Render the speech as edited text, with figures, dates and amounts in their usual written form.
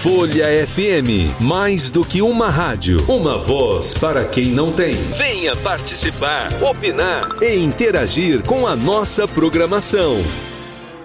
Folha FM, mais do que uma rádio, uma voz para quem não tem. Venha participar, opinar e interagir com a nossa programação.